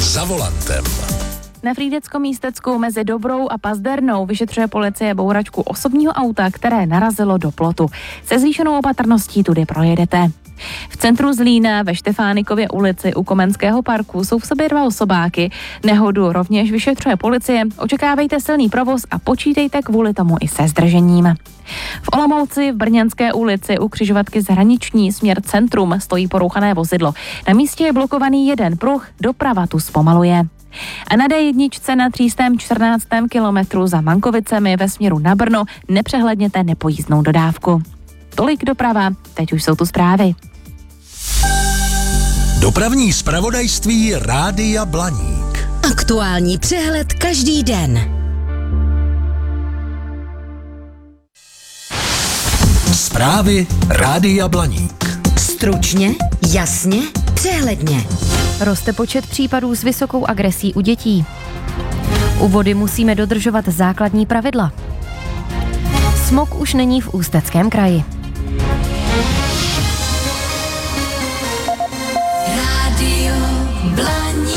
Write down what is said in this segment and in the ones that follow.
Za volantem. Na Frýdecko-Místecku mezi Dobrou a Pazdernou vyšetřuje policie bouračku osobního auta, které narazilo do plotu. Se zvýšenou opatrností tudy projedete. V centru Zlína ve Štefánikově ulici u Komenského parku jsou v sobě 2 osobáky. Nehodu rovněž vyšetřuje policie. Očekávejte silný provoz a počítejte kvůli tomu i se zdržením. V Olomouci v Brněnské ulici u křižovatky Hraniční směr centrum stojí porouchané vozidlo. Na místě je blokovaný jeden pruh, doprava tu zpomaluje. A na D1 na 314. kilometru za Mankovicemi ve směru na Brno nepřehledněte nepojízdnou dodávku. Tolik doprava, teď už jsou tu zprávy. Dopravní zpravodajství Rádia Blaník. Aktuální přehled každý den. Zprávy Rádia Blaník. Stručně, jasně, přehledně. Roste počet případů s vysokou agresí u dětí. U vody musíme dodržovat základní pravidla. Smog už není v Ústeckém kraji. Rádio Blaník.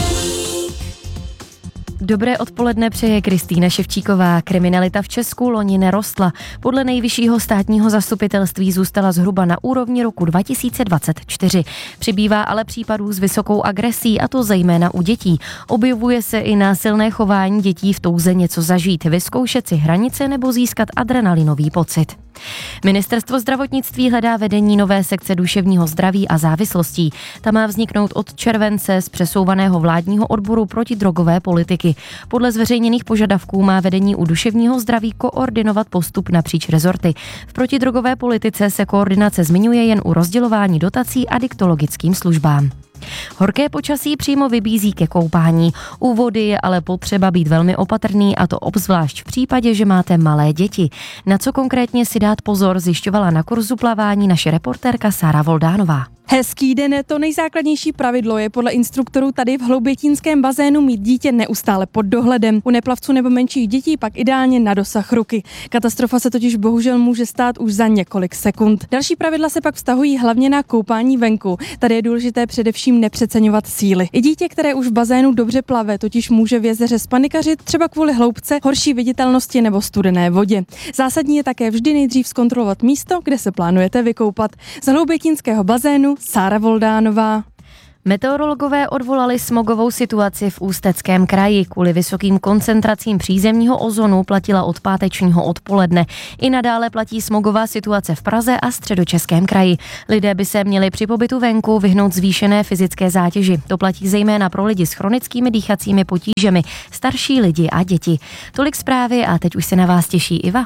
Dobré odpoledne přeje Kristýna Ševčíková. Kriminalita v Česku loni nerostla. Podle Nejvyššího státního zastupitelství zůstala zhruba na úrovni roku 2024. Přibývá ale případů s vysokou agresí, a to zejména u dětí. Objevuje se i násilné chování dětí v touze něco zažít, vyzkoušet si hranice nebo získat adrenalinový pocit. Ministerstvo zdravotnictví hledá vedení nové sekce duševního zdraví a závislostí. Ta má vzniknout od července z přesouvaného vládního odboru protidrogové politiky. Podle zveřejněných požadavků má vedení u duševního zdraví koordinovat postup napříč rezorty. V protidrogové politice se koordinace zmiňuje jen u rozdělování dotací adiktologickým službám. Horké počasí přímo vybízí ke koupání. U vody je ale potřeba být velmi opatrný, a to obzvlášť v případě, že máte malé děti. Na co konkrétně si dát pozor, zjišťovala na kurzu plavání naše reportérka Sára Voldánová. Hezký den, to nejzákladnější pravidlo je podle instruktorů tady v Hloubětínském bazénu mít dítě neustále pod dohledem. U neplavců nebo menších dětí pak ideálně na dosah ruky. Katastrofa se totiž bohužel může stát už za několik sekund. Další pravidla se pak vztahují hlavně na koupání venku. Tady je důležité především nepřeceňovat síly. I dítě, které už v bazénu dobře plave, totiž může v jezeře zpanikařit, třeba kvůli hloubce, horší viditelnosti nebo studené vodě. Zásadní je také vždy nejdřív zkontrolovat místo, kde se plánujete vykoupat. Z Hloubětínského bazénu Sára Voldánová. Meteorologové odvolali smogovou situaci v Ústeckém kraji. Kvůli vysokým koncentracím přízemního ozonu platila od pátečního odpoledne. I nadále platí smogová situace v Praze a Středočeském kraji. Lidé by se měli při pobytu venku vyhnout zvýšené fyzické zátěži. To platí zejména pro lidi s chronickými dýchacími potížemi, starší lidi a děti. Tolik zprávy a teď už se na vás těší Iva.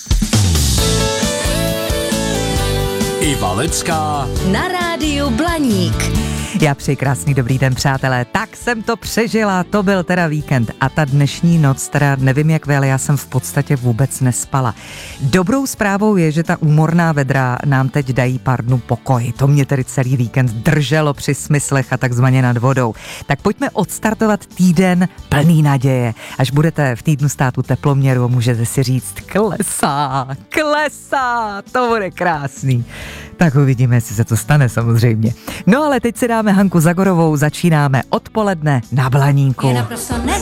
Iva Lecká Na rádiu Blaník. Já přeji krásný dobrý den, přátelé. Tak jsem to přežila, to byl teda víkend a ta dnešní noc, teda nevím jak vy, ale já jsem v podstatě vůbec nespala. Dobrou zprávou je, že ta úmorná vedra nám teď dají pár dnů pokoj. To mě tedy celý víkend drželo při smyslech a takzvaně nad vodou. Tak pojďme odstartovat týden plný naděje. Až budete v týdnu stát u teploměru, můžete si říct klesá, to bude krásný. Tak uvidíme, jestli se to stane samozřejmě. No ale teď si dáme Hanku Zagorovou, začínáme odpoledne na Blaníku.